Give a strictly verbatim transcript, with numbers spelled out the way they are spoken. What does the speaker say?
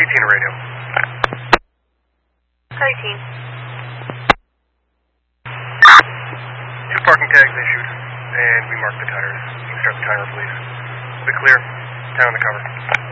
eighteen radio. eighteen. Two parking tags issued, and we marked the tires. You can start the timer, please. We'll be clear. ten on the cover.